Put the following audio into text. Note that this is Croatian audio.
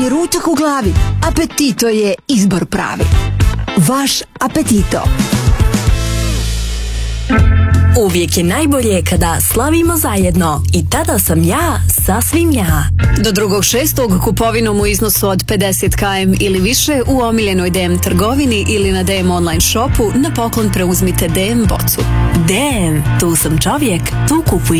je ručak u glavi, Apetito je izbor pravi. Vaš Apetito. Uvijek je najbolje kada slavimo zajedno i tada sam ja sasvim ja. Do 2.6. kupovinom u iznosu od 50 km ili više u omiljenoj DM trgovini ili na DM online shopu na poklon preuzmite DM bocu. DM, tu sam čovjek, tu kupujem.